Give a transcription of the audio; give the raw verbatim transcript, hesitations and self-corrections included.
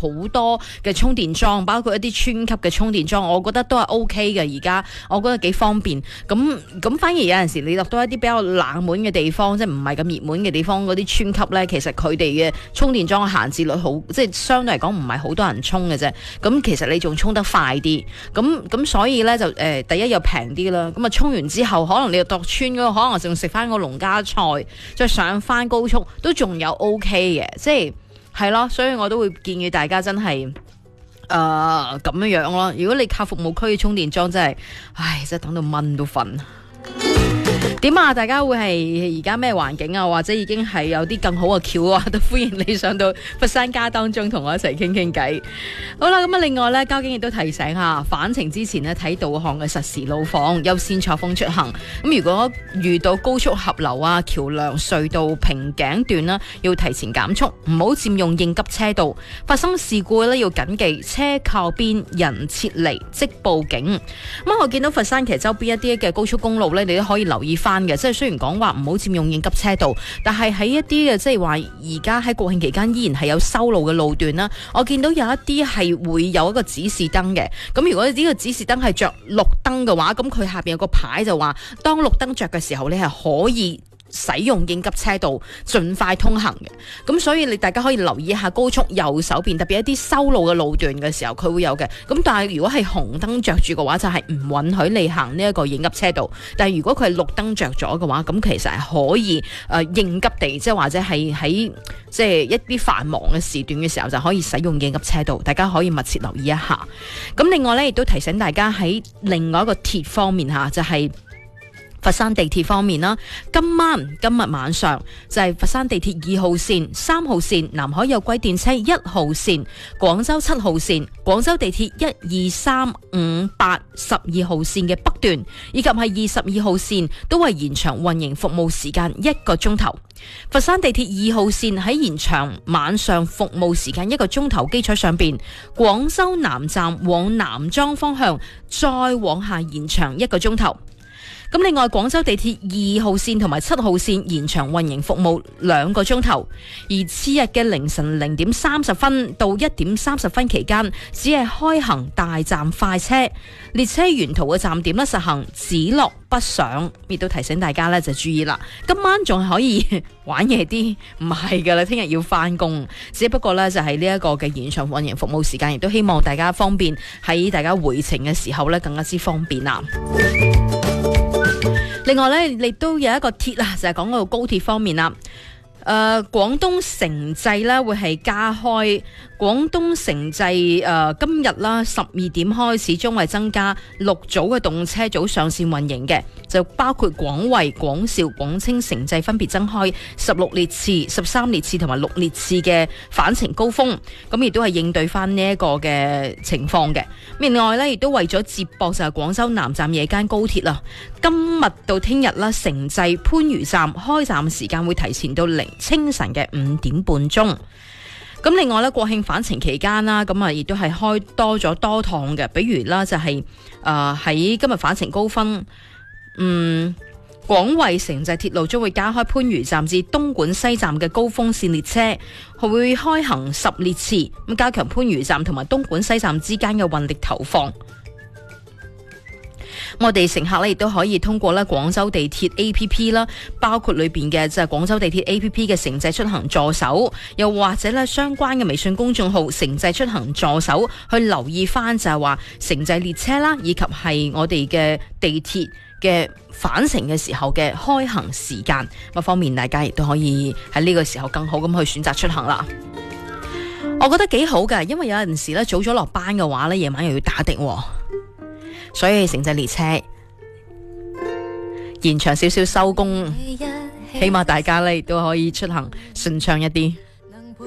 好多嘅充電樁，包括一啲村級嘅充電樁，我覺得都係 O K 嘅。而家我覺得幾方便。咁咁反而有陣時你落到一啲比較冷門嘅地方，即係唔係咁熱門嘅地方，嗰啲村級咧，其實佢哋嘅充電樁嘅閒置率好，即係相對嚟講唔係好多人充嘅啫。咁其實你仲充得快啲。咁咁所以咧就誒、呃、第一又平啲啦。咁啊充完之後，可能你又度村嗰個，可能仲食翻個農家菜，再上翻高速都仲有 O K 嘅，即係係咯。所以我都會建議大家真係誒咁樣樣咯。如果你靠服務區嘅充電樁，真係唉，真係等到蚊都瞓。點啊？大家會係而家咩環境啊？或者已經係有啲更好嘅橋啊？都歡迎你上到佛山家當中同我一齊傾傾偈。好啦，咁啊，另外呢，交警亦都提醒下，返程之前呢，睇導航嘅實時路況，優先錯峰出行。咁如果遇到高速合流啊、橋梁、隧道、瓶頸段啦，要提前減速，唔好佔用應急車道。發生事故呢，要謹記車靠邊，人撤離即報警。咁我見到佛山其實周邊一啲嘅高速公路呢，你都可以留意翻嘅，即係雖然講話唔好佔用應急車道，但係喺一啲嘅即係話而家喺國慶期間依然係有修路嘅路段啦。我見到有一啲係會有一個指示燈嘅，咁如果呢個指示燈係着綠燈嘅話，咁佢下邊有個牌就話，當綠燈着嘅時候，你係可以使用應急車道盡快通行嘅。咁所以你大家可以留意一下高速右手邊，特別一啲修路嘅路段嘅時候，佢會有嘅。咁但係如果係紅燈着住嘅話，就係、是、唔允許你行呢一個應急車道。但係如果佢係綠燈着咗嘅話，咁其實係可以誒、呃、應急地，即係或者係喺即係一啲繁忙嘅時段嘅時候，就可以使用應急車道。大家可以密切留意一下。咁另外呢，亦都提醒大家喺另外一個鐵方面吓，就係、是。佛山地鐵方面啦，今晚今日晚上就係佛山地鐵二號線、三號線、南海有軌電車一號線、廣州七號線、廣州地鐵一二三五八十二號線嘅北段，以及係二十二號線都係延長運營服務時間一個鐘頭。佛山地鐵二號線喺延長晚上服務時間一個鐘頭基礎上邊，廣州南站往南莊方向再往下延長一個鐘頭。咁另外，廣州地鐵二號線同埋七號線延長運營服務兩個鐘頭，而次日嘅凌晨零點三十分到一點三十分期間，只係開行大站快車，列車沿途嘅站點咧實行只落不上，亦都提醒大家咧就注意啦。今晚仲係可以玩夜啲，唔係噶啦，聽日要翻工，只不過咧就係呢一個嘅延長運營服務時間，亦都希望大家方便喺大家回程嘅時候咧更加之方便啦。另外咧，亦都有一個鐵啊，就係講到高鐵方面啦。誒、呃，廣東城際咧會係加開，廣東城際誒、呃、今日啦十二點開始將會增加六組嘅動車組上線運營嘅，就包括廣惠、廣肇、廣清城際分別增開十六列次、十三列次同埋六列次嘅返程高峰，咁亦都係應對翻呢一個嘅情況嘅。另外咧，亦都為咗接駁就係廣州南站夜間高鐵啦，今日到聽日啦，城際番禺站開站時間會提前到零清晨嘅五點半鐘。咁另外咧，國慶返程期間啦，咁啊亦都係開多咗多趟嘅，比如啦就係誒喺今日返程高峰，嗯，廣惠城際鐵路將會加開番禺站至東莞西站嘅高峰線列車，會開行十列次，咁加強番禺站同埋東莞西站之間嘅運力投放。我哋乘客咧亦都可以通過咧廣州地鐵 A P P 啦，包括裏邊嘅就係廣州地鐵 A P P 嘅城際出行助手，又或者咧相關嘅微信公眾號城際出行助手去留意翻就係話城際列車啦，以及係我哋嘅地鐵嘅返程嘅時候嘅開行時間，咁方面大家亦都可以喺呢個時候更好咁去選擇出行啦。我覺得幾好噶，因為有陣時咧早咗落班嘅話咧，夜晚又要打的。所以城際列車延長少少收工，希望大家咧都可以出行順暢一啲。